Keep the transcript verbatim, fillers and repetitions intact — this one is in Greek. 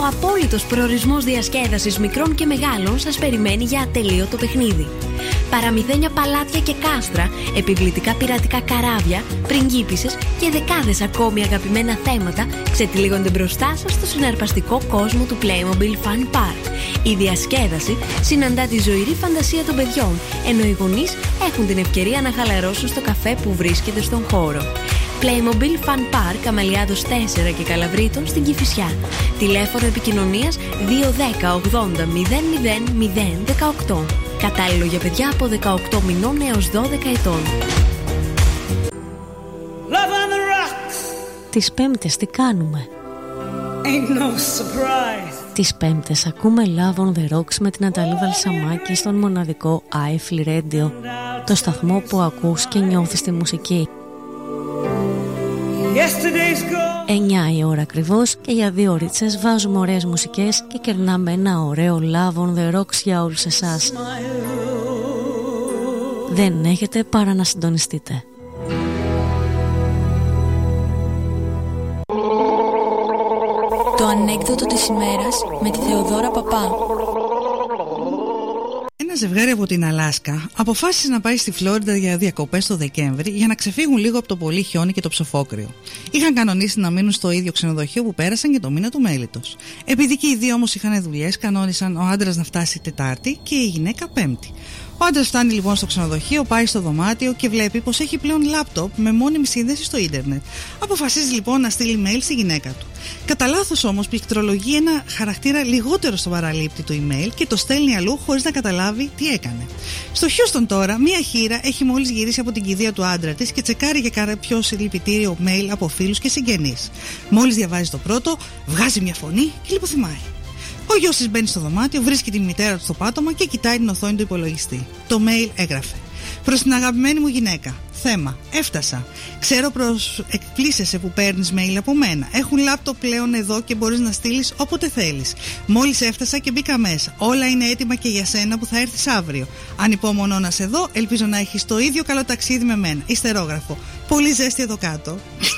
απόλυτος προορισμός διασκέδασης μικρών και μεγάλων σας περιμένει για ατελείωτο παιχνίδι. Παραμυθένια παλάτια και κάστρα, επιβλητικά πειρατικά καράβια, πριγκίπισσες και δεκάδες ακόμη αγαπημένα θέματα ξετυλίγονται μπροστά σας στο συναρπαστικό κόσμο του Playmobil Fun Park. Η διασκέδαση συναντά τη ζωηρή φαντασία των παιδιών, ενώ οι γονείς έχουν την ευκαιρία να χαλαρώσουν στο καφέ που βρίσκεται στον χώρο. Playmobil Fun Park, Αμαλιάδος τέσσερα και Καλαβρίτων στην Κηφισιά. Τηλέφωνο επικοινωνίας δύο ένα μηδέν ογδόντα μηδέν μηδέν μηδέν δεκαοκτώ. Κατάλληλο για παιδιά από δεκαοκτώ μηνών έως δώδεκα ετών. Τις Πέμπτες τι κάνουμε? Ain't no surprise. Τις Πέμπτες ακούμε Love on the Rocks με την Ναταλή Βαλσαμάκη στον μοναδικό iFly Radio, το σταθμό που ακούς και νιώθεις τη μουσική. εννιά η ώρα ακριβώς και για δύο ωρίτσες βάζουμε ωραίες μουσικές και κερνάμε ένα ωραίο Love on the Rocks για όλους εσάς. Δεν έχετε παρά να συντονιστείτε. Το ανέκδοτο της ημέρας με τη Θεοδώρα Παπά. Ένα ζευγάρι από την Αλάσκα αποφάσισε να πάει στη Φλόριντα για διακοπές το Δεκέμβρη για να ξεφύγουν λίγο από το πολύ χιόνι και το ψοφόκριο. Είχαν κανονίσει να μείνουν στο ίδιο ξενοδοχείο που πέρασαν και το μήνα του μέλιτος. Επειδή και οι δύο όμως είχαν δουλειές, κανόνισαν ο άντρας να φτάσει Τετάρτη και η γυναίκα Πέμπτη. Ο άντρας φτάνει λοιπόν στο ξενοδοχείο, πάει στο δωμάτιο και βλέπει πως έχει πλέον λάπτοπ με μόνιμη σύνδεση στο ίντερνετ. Αποφασίζει λοιπόν να στείλει mail στη γυναίκα του. Κατά λάθος όμως πληκτρολογεί ένα χαρακτήρα λιγότερο στο παραλήπτη του email και το στέλνει αλλού χωρίς να καταλάβει τι έκανε. Στο Χιούστον τώρα, μία χήρα έχει μόλις γυρίσει από την κηδεία του άντρα της και τσεκάρει για κάποιο συλληπιτήριο mail από φίλους και συγγενείς. Μόλις διαβάζει το πρώτο, βγάζει μια φωνή και λιποθυμάει. Ο γιος της μπαίνει στο δωμάτιο, βρίσκει τη μητέρα του στο πάτωμα και κοιτάει την οθόνη του υπολογιστή. Το mail έγραφε: προς την αγαπημένη μου γυναίκα. Θέμα: έφτασα. Ξέρω προς εκπλήσεσαι που παίρνεις mail από μένα. Έχουν λάπτοπ πλέον εδώ και μπορείς να στείλεις όποτε θέλεις. Μόλις έφτασα και μπήκα μέσα. Όλα είναι έτοιμα και για σένα που θα έρθεις αύριο. Ανυπομονώ να σε δω. Ελπίζω να έχεις το ίδιο καλό ταξίδι με μένα. Ιστερόγραφο: πολύ ζέστη εδώ κάτω.